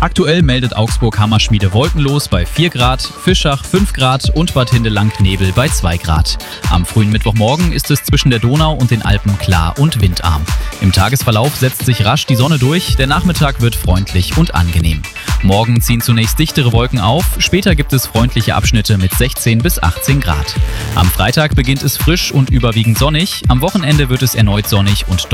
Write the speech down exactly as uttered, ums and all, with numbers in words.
Aktuell meldet Augsburg-Hammerschmiede wolkenlos bei vier Grad, Fischach fünf Grad und Bad Hindelang Nebel bei zwei Grad. Am frühen Mittwochmorgen ist es zwischen der Donau und den Alpen klar und windarm. Im Tagesverlauf setzt sich rasch die Sonne durch, der Nachmittag wird freundlich und angenehm. Morgen ziehen zunächst dichtere Wolken auf, später gibt es freundliche Abschnitte mit sechzehn bis achtzehn Grad. Am Freitag beginnt es frisch und überwiegend sonnig, am Wochenende wird es erneut sonnig und